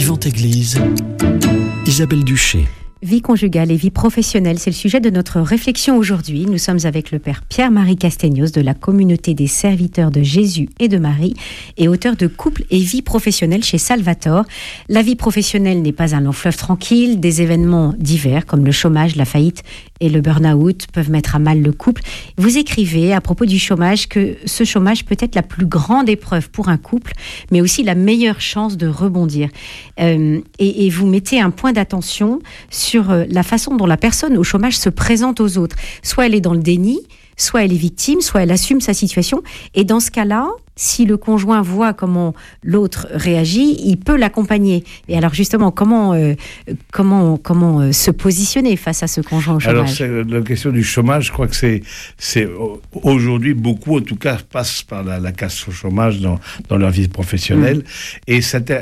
Vivante Église, Isabelle Duché. Vie conjugale et vie professionnelle, c'est le sujet de notre réflexion aujourd'hui. Nous sommes avec le père Pierre-Marie Castegnos de la communauté des serviteurs de Jésus et de Marie et auteur de Couple et vie professionnelle chez Salvatore. La vie professionnelle n'est pas un long fleuve tranquille. Des événements divers comme le chômage, la faillite et le burn-out peuvent mettre à mal le couple. Vous écrivez à propos du chômage que ce chômage peut être la plus grande épreuve pour un couple, mais aussi la meilleure chance de rebondir. Et vous mettez un point d'attention sur la façon dont la personne au chômage se présente aux autres. Soit elle est dans le déni, soit elle est victime, soit elle assume sa situation. Et dans ce cas-là, si le conjoint voit comment l'autre réagit, il peut l'accompagner. Et alors justement, comment se positionner face à ce conjoint au chômage ? Alors, c'est la question du chômage, je crois que c'est aujourd'hui, beaucoup en tout cas passent par la casse au chômage dans leur vie professionnelle. Et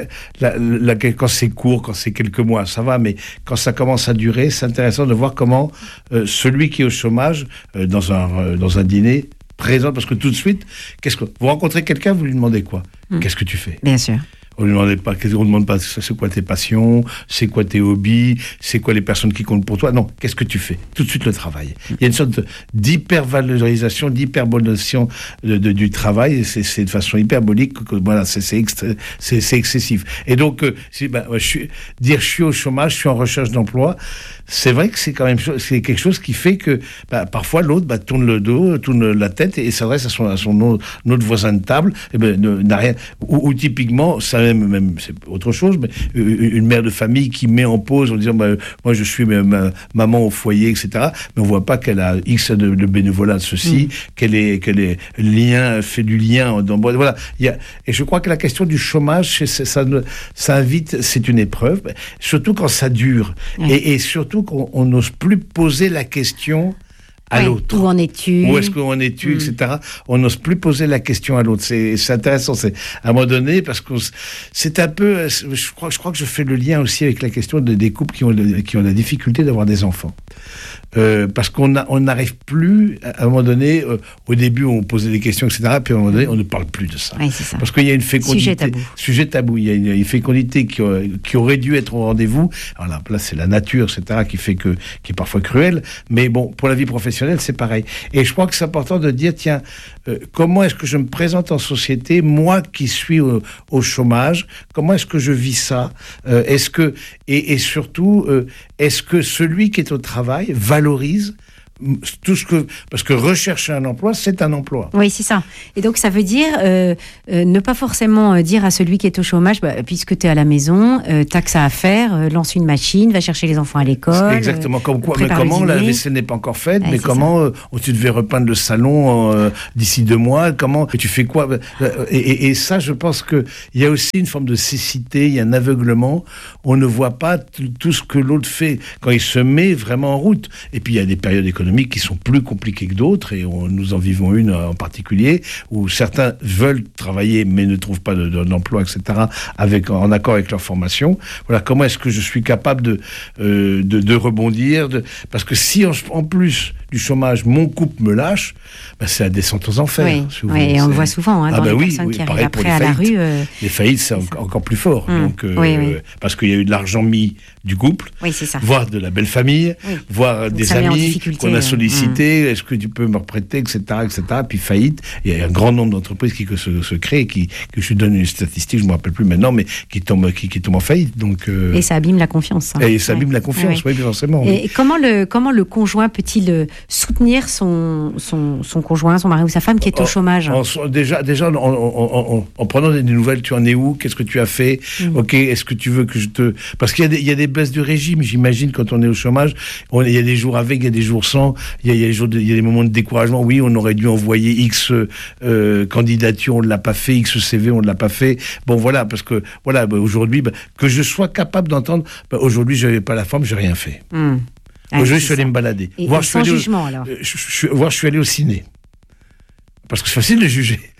quand c'est court, quand c'est quelques mois, ça va, mais quand ça commence à durer, c'est intéressant de voir comment celui qui est au chômage, dans un dîner, présente, parce que tout de suite, vous rencontrez quelqu'un, vous lui demandez quoi ? Qu'est-ce que tu fais ? Bien sûr. On ne demande pas c'est quoi tes passions, c'est quoi tes hobbies, c'est quoi les personnes qui comptent pour toi. Non, qu'est-ce que tu fais ? Tout de suite le travail. Il y a une sorte d'hypervalorisation, d'hyperbolisation du travail, et c'est de façon hyperbolique, voilà, c'est excessif. Et donc, je suis au chômage, je suis en recherche d'emploi, c'est vrai que c'est quand même quelque chose qui fait que parfois l'autre tourne le dos, tourne la tête et s'adresse à son autre voisin de table, et n'a rien. Ou typiquement, ça même c'est autre chose, mais une mère de famille qui met en pause en disant moi je suis maman au foyer, etc. Mais on voit pas qu'elle a X de bénévolat de ceci, qu'elle est fait du lien. Voilà. Et je crois que la question du chômage, ça invite, c'est une épreuve, surtout quand ça dure, et surtout qu'on n'ose plus poser la question à l'autre. Où en es-tu ? Où est-ce qu'on es-tu, etc. On n'ose plus poser la question à l'autre. C'est intéressant. C'est à un moment donné, parce que c'est un peu. Je crois que je fais le lien aussi avec la question des couples qui ont la difficulté d'avoir des enfants. Parce qu'on n'arrive plus, à un moment donné, au début on posait des questions, etc. Puis à un moment donné, on ne parle plus de ça. Oui, c'est ça. Parce qu'il y a une fécondité. Sujet tabou. Il y a une fécondité qui aurait dû être au rendez-vous. Alors là, c'est la nature, etc. qui est parfois cruelle. Mais bon, pour la vie professionnelle, c'est pareil. Et je crois que c'est important de dire, tiens, comment est-ce que je me présente en société, moi qui suis au chômage, comment est-ce que je vis ça ? Et surtout, est-ce que celui qui est au travail valorise parce que rechercher un emploi, c'est un emploi. Oui, c'est ça. Et donc, ça veut dire ne pas forcément dire à celui qui est au chômage, puisque tu es à la maison, t'as que ça à faire, lance une machine, va chercher les enfants à l'école. Exactement. Mais comment la vaisselle n'est pas encore faite, mais comment tu devais repeindre le salon d'ici 2 mois, comment tu fais quoi ? Et ça, je pense qu'il y a aussi une forme de cécité, il y a un aveuglement. On ne voit pas tout ce que l'autre fait quand il se met vraiment en route. Et puis, il y a des périodes économiques qui sont plus compliquées que d'autres, et nous en vivons une en particulier, où certains veulent travailler mais ne trouvent pas d'emploi, etc., en accord avec leur formation. Voilà, comment est-ce que je suis capable de rebondir, parce que si en plus du chômage, mon couple me lâche, c'est la descente aux enfers. Oui, et on le voit souvent dans les personnes qui arrivent après à la rue. Les faillites, c'est encore plus fort. Donc, parce qu'il y a eu de l'argent mis du couple, voire de la belle famille, voire des amis qu'on a sollicités, est-ce que tu peux me reprêter, etc., puis faillite. Il y a un grand nombre d'entreprises qui se créent, que je donne une statistique, je ne me rappelle plus maintenant, mais qui tombent en faillite. Donc, et ça abîme la confiance. Et ça abîme la confiance, oui, forcément. Et comment le conjoint peut-il soutenir son conjoint, son mari ou sa femme qui est au chômage ? Déjà en prenant des nouvelles, tu en es où ? Qu'est-ce que tu as fait ? Ok, est-ce que tu veux que je te... Parce qu'il y a des baisses de régime, j'imagine, quand on est au chômage. Il y a des jours avec, il y a des jours sans. Il y a des moments de découragement. Oui, on aurait dû envoyer X candidatures, on ne l'a pas fait. X CV, on ne l'a pas fait. Bon, voilà, parce que aujourd'hui, que je sois capable d'entendre, aujourd'hui, je n'avais pas la forme, je n'ai rien fait. Aujourd'hui, je suis allé me balader. Sans jugement, alors. Je suis allé au ciné. Parce que c'est facile de juger.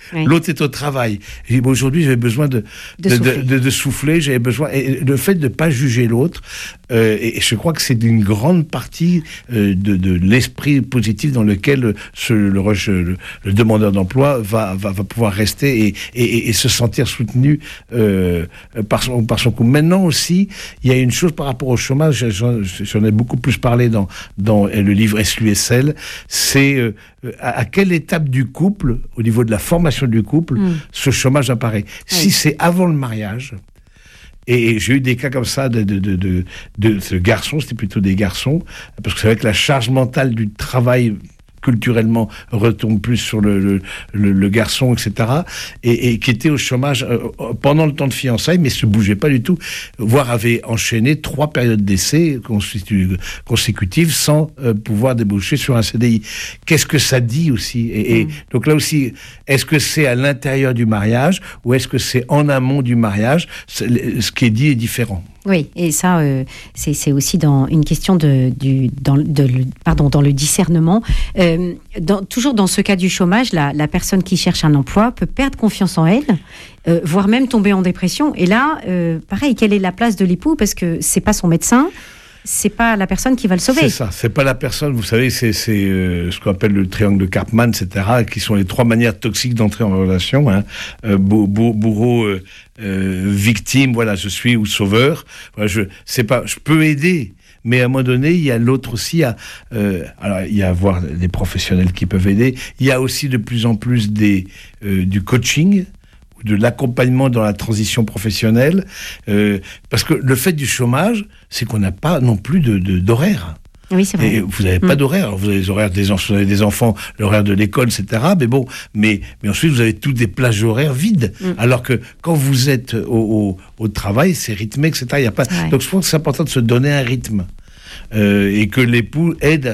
Oui. L'autre est au travail. Et aujourd'hui, j'avais besoin de souffler. J'avais besoin, et le fait de ne pas juger l'autre, et je crois que c'est une grande partie de l'esprit positif dans lequel le demandeur d'emploi va pouvoir rester et se sentir soutenu par son couple. Maintenant aussi, il y a une chose par rapport au chômage, j'en ai beaucoup plus parlé dans le livre SLUSL, c'est à quelle étape du couple, au niveau de la formation du couple, ce chômage apparaît. Oui. Si c'est avant le mariage, et j'ai eu des cas comme ça de garçons, c'était plutôt des garçons, parce que c'est vrai que la charge mentale du travail culturellement retombe plus sur le garçon, etc., et qui était au chômage pendant le temps de fiançailles, mais se bougeait pas du tout, voire avait enchaîné 3 périodes d'essai consécutives sans pouvoir déboucher sur un CDI. Qu'est-ce que ça dit aussi ? Et donc là aussi, est-ce que c'est à l'intérieur du mariage ou est-ce que c'est en amont du mariage ? Ce qui est dit est différent. Oui, et ça, c'est aussi dans une question dans le discernement. Toujours dans ce cas du chômage, la personne qui cherche un emploi peut perdre confiance en elle, voire même tomber en dépression. Et là, pareil, quelle est la place de l'époux ? Parce que c'est pas son médecin. C'est pas la personne qui va le sauver. C'est ça, c'est pas la personne. Vous savez, c'est ce qu'on appelle le triangle de Karpman, etc., qui sont les 3 manières toxiques d'entrer en relation. Hein. Bourreau, victime, voilà, je suis, ou sauveur. Voilà, je peux aider. Mais à un moment donné, il y a l'autre aussi. Alors, il y a avoir des professionnels qui peuvent aider. Il y a aussi de plus en plus du coaching, de l'accompagnement dans la transition professionnelle, parce que le fait du chômage, c'est qu'on n'a pas non plus d'horaire. Oui, c'est vrai. Et vous n'avez pas d'horaire. Vous avez les horaires vous avez des enfants, l'horaire de l'école, etc. Mais bon, mais ensuite vous avez toutes des plages horaires vides. Alors que quand vous êtes au travail, c'est rythmé, etc. Il y a pas. Ouais. Donc je pense que c'est important de se donner un rythme. Et que l'époux aide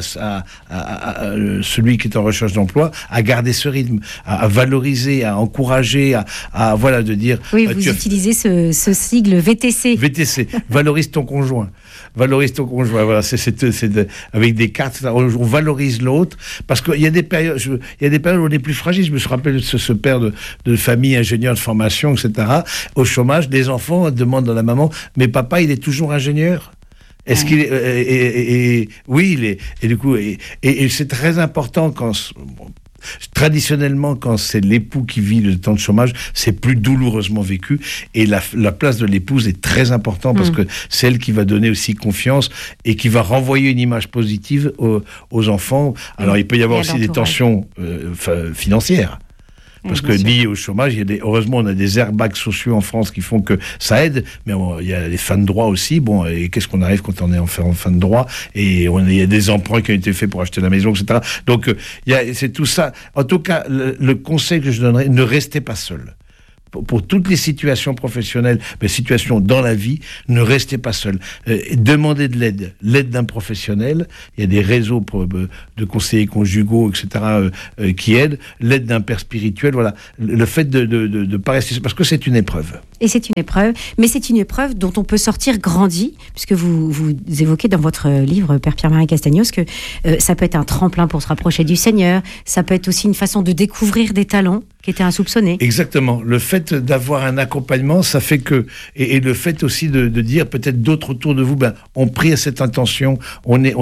celui qui est en recherche d'emploi à garder ce rythme, à valoriser, à encourager, à voilà, de dire... Oui, vous utilisez ce sigle VTC. VTC, valorise ton conjoint. Valorise ton conjoint, voilà, avec des cartes, on valorise l'autre, parce qu'il y a des périodes, où on est plus fragile. Je me rappelle de ce père de famille, ingénieur de formation, etc., au chômage, des enfants demandent à la maman, mais papa, il est toujours ingénieur. Est-ce qu'il est, oui, il est, et du coup, et c'est très important traditionnellement, quand c'est l'époux qui vit le temps de chômage, c'est plus douloureusement vécu, et la place de l'épouse est très importante, parce que c'est elle qui va donner aussi confiance et qui va renvoyer une image positive aux enfants. Alors, il peut y avoir aussi des tensions financières. Parce que lié au chômage, heureusement, on a des airbags sociaux en France qui font que ça aide, mais il y a les fins de droit aussi. Bon, et qu'est-ce qu'on arrive quand on est en fin de droit ? Et il y a des emprunts qui ont été faits pour acheter la maison, etc. Donc, c'est tout ça. En tout cas, le conseil que je donnerais, ne restez pas seul. Pour toutes les situations professionnelles, mais situations dans la vie, ne restez pas seul. Demandez de l'aide d'un professionnel. Il y a des réseaux de conseillers conjugaux, etc., qui aident. L'aide d'un père spirituel, voilà. Le fait de pas rester, parce que c'est une épreuve. Et c'est une épreuve, mais c'est une épreuve dont on peut sortir grandi, puisque vous évoquez dans votre livre, Père Pierre-Marie Castagnos, que ça peut être un tremplin pour se rapprocher du Seigneur, ça peut être aussi une façon de découvrir des talents qui étaient insoupçonnés. Exactement. Le fait d'avoir un accompagnement, ça fait que... Et le fait aussi de dire peut-être d'autres autour de vous, on prie à cette intention, on est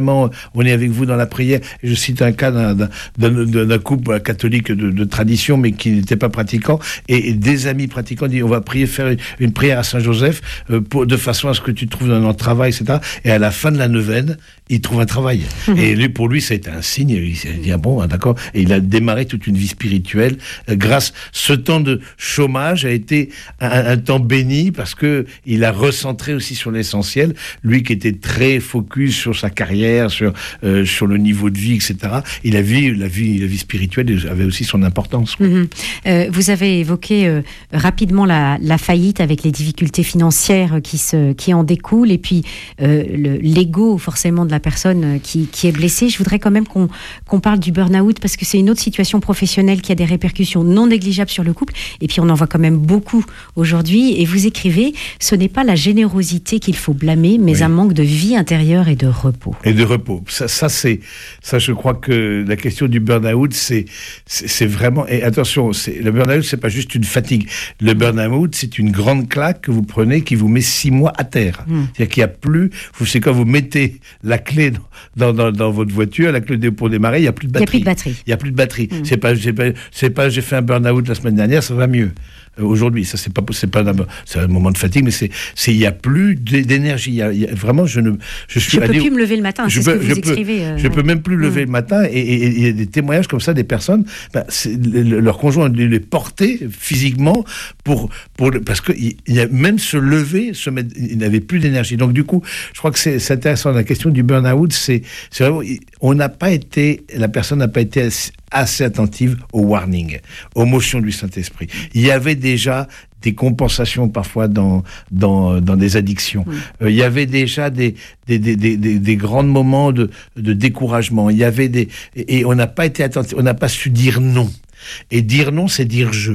avec vous dans la prière. Et je cite un cas d'un couple catholique de tradition, mais qui n'était pas pratiquant, et des amis pratiquants disent, on va faire une prière à Saint-Joseph de façon à ce que tu trouves un travail, etc. Et à la fin de la neuvaine, il trouve un travail. Et pour lui, ça a été un signe. Il s'est dit, d'accord. Et il a démarré toute une vie spirituelle grâce... Ce temps de chômage a été un temps béni, parce que il a recentré aussi sur l'essentiel. Lui qui était très focus sur sa carrière, sur le niveau de vie, etc. Et la vie spirituelle avait aussi son importance. Vous avez évoqué rapidement la faillite avec les difficultés financières qui en découlent, et puis l'ego forcément de la personne qui est blessée. Je voudrais quand même qu'on parle du burn-out, parce que c'est une autre situation professionnelle qui a des répercussions non négligeables sur le couple. Et puis on en voit quand même beaucoup aujourd'hui. Et vous écrivez, ce n'est pas la générosité qu'il faut blâmer, mais un manque de vie intérieure et de repos. Et de repos. Ça, je crois que la question du burn-out, c'est vraiment... Et attention, le burn-out, c'est pas juste une fatigue. Le burn-out, c'est une grande claque que vous prenez qui vous met 6 mois à terre. C'est-à-dire qu'il n'y a plus... C'est quand vous mettez la clé dans votre voiture, la clé pour démarrer, il n'y a plus de batterie. Il n'y a plus de batterie. C'est pas j'ai fait un burn-out la semaine dernière, ça va mieux. Aujourd'hui, ça c'est un moment de fatigue, mais il y a plus d'énergie. Vraiment, je peux plus me lever le matin. C'est ce que vous écrivez. Je peux même plus lever le matin, et il y a des témoignages comme ça des personnes. Leur conjoint les portait physiquement parce que même se lever, ils n'avaient plus d'énergie. Donc du coup, je crois que c'est intéressant. La question du burn-out, c'est vraiment, la personne n'a pas été assez attentive aux warnings, aux motions du Saint-Esprit. Il y avait déjà des compensations parfois dans des addictions. Il y avait déjà des grands moments de découragement. Il y avait et on n'a pas été attentif, on n'a pas su dire non. Et dire non, c'est dire je.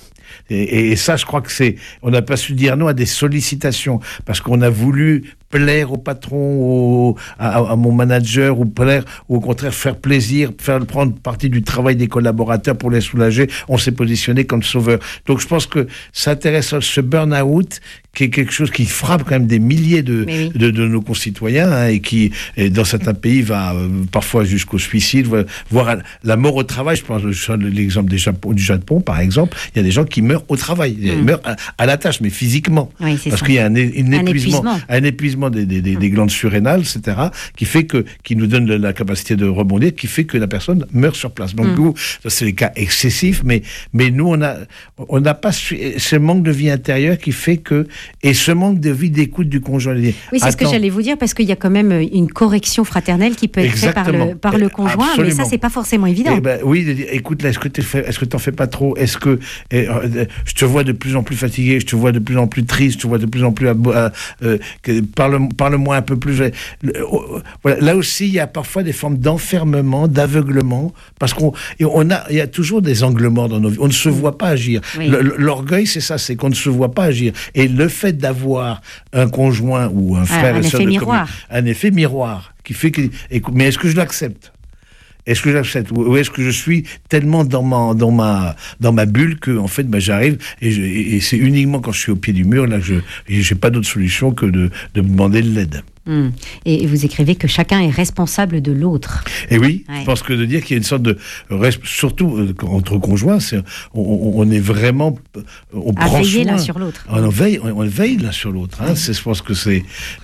Et ça, je crois que on n'a pas su dire non à des sollicitations parce qu'on a voulu plaire au patron, à mon manager, ou plaire, ou au contraire faire plaisir, prendre partie du travail des collaborateurs pour les soulager. On s'est positionné comme sauveur. Donc je pense que ça intéresse ce burn-out, qui est quelque chose qui frappe quand même des milliers de nos concitoyens, et qui, dans certains pays, va parfois jusqu'au suicide, voire la mort au travail. Je pense l'exemple du Japon, par exemple. Il y a des gens qui meurent au travail. Ils meurent à la tâche, mais physiquement. Oui, parce qu'il y a un épuisement des glandes surrénales, etc., qui nous donne la capacité de rebondir, qui fait que la personne meurt sur place. Donc, nous, ça, c'est les cas excessifs, mais nous, on n'a pas su, ce manque de vie intérieure qui fait que, et ce manque de vie d'écoute du conjoint. Oui, c'est ce que j'allais vous dire, parce qu'il y a quand même une correction fraternelle qui peut être faite par le conjoint, absolument. Mais ça, c'est pas forcément évident. Oui, écoute, là, est-ce que t'en fais pas trop? Est-ce que je te vois de plus en plus fatigué, je te vois de plus en plus triste, je te vois de plus en plus parle-moi un peu plus. Voilà. Là aussi, il y a parfois des formes d'enfermement, d'aveuglement, parce il y a toujours des angles morts dans nos vies. On ne se voit pas agir. Oui. L'orgueil, c'est ça, c'est qu'on ne se voit pas agir. Et le fait d'avoir un conjoint ou un frère et sœur un effet miroir, qui fait que. Mais est-ce que je l'accepte? Est-ce que j'accepte, ou est-ce que je suis tellement dans ma bulle que en fait j'arrive et c'est uniquement quand je suis au pied du mur là que j'ai pas d'autre solution que de me demander de l'aide. Et vous écrivez que chacun est responsable de l'autre. Et oui, je pense que de dire qu'il y a une sorte de... Surtout entre conjoints, on est vraiment... On prend veiller soin, l'un sur l'autre. On veille l'un sur l'autre. Hein. Je pense que c'est...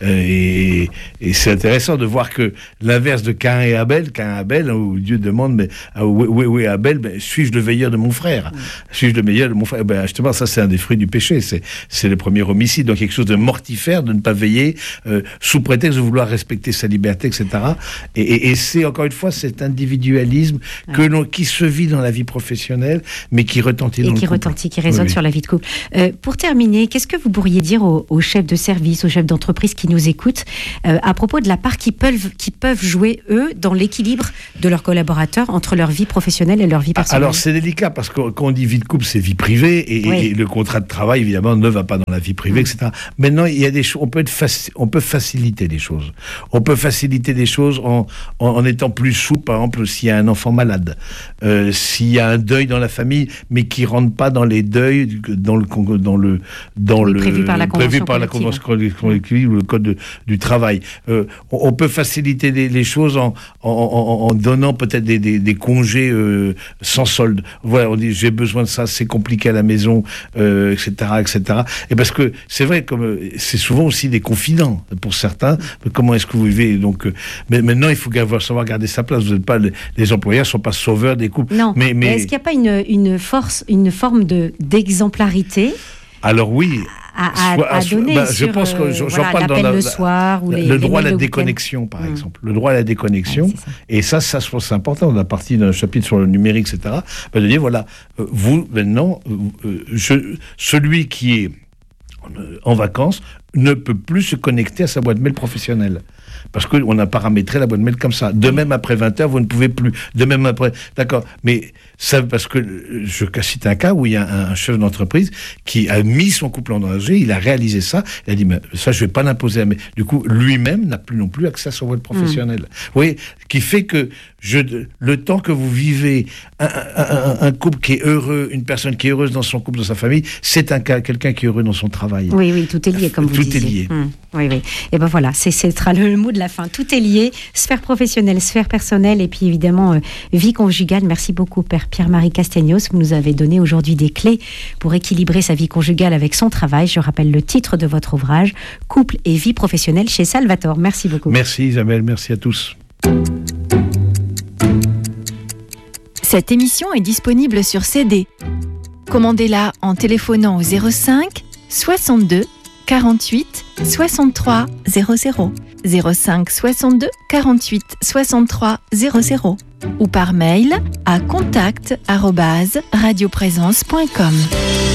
et c'est intéressant de voir que l'inverse de Caïn et Abel, où Dieu demande, où est Abel, suis-je le veilleur de mon frère? Suis-je le veilleur de mon frère? Justement, ça c'est un des fruits du péché. C'est le premier homicide. Donc quelque chose de mortifère, de ne pas veiller sous prétexte de vouloir respecter sa liberté, etc. Et c'est, encore une fois, cet individualisme qui se vit dans la vie professionnelle, mais qui retentit dans le couple. Qui résonne sur la vie de couple. Pour terminer, qu'est-ce que vous pourriez dire aux chefs de service, aux chefs d'entreprise qui nous écoutent, à propos de la part qu'ils peuvent jouer, eux, dans l'équilibre de leurs collaborateurs entre leur vie professionnelle et leur vie personnelle? Alors, c'est délicat, parce que quand on dit vie de couple, c'est vie privée, et le contrat de travail, évidemment, ne va pas dans la vie privée, etc. Maintenant, il y a des choses, on peut faciliter les choses. On peut faciliter des choses en étant plus souple. Par exemple, s'il y a un enfant malade, s'il y a un deuil dans la famille, mais qui rentre pas dans les deuils prévu par la convention collective ou le code du travail. On peut faciliter les choses en donnant peut-être des congés sans solde. Voilà, on dit j'ai besoin de ça, c'est compliqué à la maison, etc., etc. Et parce que c'est vrai, comme c'est souvent aussi des confidents pour certains. Comment est-ce que vous vivez? Donc, mais maintenant, il faut savoir garder sa place. Vous n'êtes pas les employeurs, ne sont pas sauveurs des couples. Non. Mais est-ce qu'il n'y a pas une forme d'exemplarité? Alors oui. À donner je pense que j'en parle dans le soir, ou le droit à la déconnexion, par exemple. Le droit à la déconnexion. Et ça, je pense que c'est important. On a parti d'un chapitre sur le numérique, etc. De dire, voilà, vous, maintenant, celui qui est en vacances, ne peut plus se connecter à sa boîte mail professionnelle. Parce qu'on a paramétré la boîte mail comme ça. De même, après 20h, vous ne pouvez plus. De même, après... D'accord. Mais ça, parce que je cite un cas où il y a un chef d'entreprise qui a mis son couple en danger, il a réalisé ça, il a dit, mais ça, je vais pas l'imposer à mes... Du coup, lui-même n'a plus non plus accès à son boîte professionnelle. Vous voyez, qui fait que le temps que vous vivez un couple qui est heureux, une personne qui est heureuse dans son couple, dans sa famille, c'est quelqu'un qui est heureux dans son travail. Oui, tout est lié, comme vous disiez. Tout est lié. Oui. Et ben voilà, ce sera le mot de la fin. Tout est lié, sphère professionnelle, sphère personnelle, et puis évidemment, vie conjugale. Merci beaucoup, Père Pierre-Marie Castegnos. Vous nous avez donné aujourd'hui des clés pour équilibrer sa vie conjugale avec son travail. Je rappelle le titre de votre ouvrage, Couple et vie professionnelle, chez Salvatore. Merci beaucoup. Merci Isabelle, merci à tous. Cette émission est disponible sur CD. Commandez-la en téléphonant au 05 62 48 63 00, 05 62 48 63 00 ou par mail à contact@radioprésence.com.